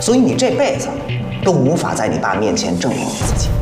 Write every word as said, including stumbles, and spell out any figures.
所以你这辈子都无法在你爸面前证明你自己。